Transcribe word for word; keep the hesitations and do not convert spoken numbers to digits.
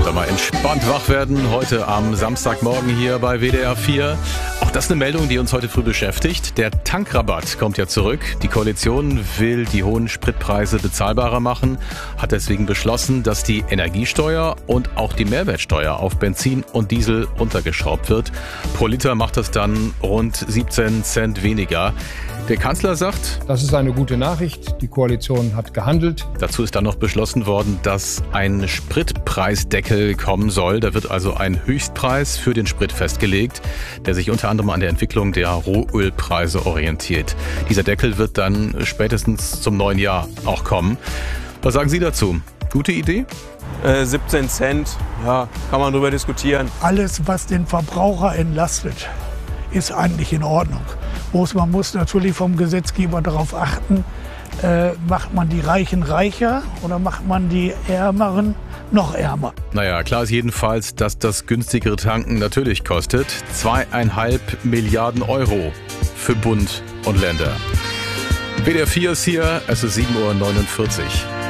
oder mal entspannt wach werden. Heute am Samstagmorgen hier bei W D R vier. Auch das ist eine Meldung, die uns heute früh beschäftigt. Der Tankrabatt kommt ja zurück. Die Koalition will die hohen Spritpreise bezahlbarer machen, hat deswegen beschlossen, dass die Energiesteuer und auch die Mehrwertsteuer auf Benzin und Diesel runtergeschraubt wird. Pro Liter macht das dann rund siebzehn Cent weniger. Der Kanzler sagt, das ist eine gute Nachricht. Die Koalition hat gehandelt. Dazu ist dann noch beschlossen worden, dass ein Spritpreisdeckel kommen soll. Da wird also ein Höchstpreis für den Sprit festgelegt, der sich unter anderem an der Entwicklung der Rohölpreise orientiert. Dieser Deckel wird dann spätestens zum neuen Jahr auch kommen. Was sagen Sie dazu? Gute Idee? Äh, siebzehn Cent, ja, kann man drüber diskutieren. Alles, was den Verbraucher entlastet, ist eigentlich in Ordnung. Man muss natürlich vom Gesetzgeber darauf achten, äh, macht man die Reichen reicher oder macht man die Ärmeren noch ärmer? Naja, klar ist jedenfalls, dass das günstigere Tanken natürlich kostet. Zweieinhalb Milliarden Euro für Bund und Länder. W D R vier ist hier, es ist sieben Uhr neunundvierzig.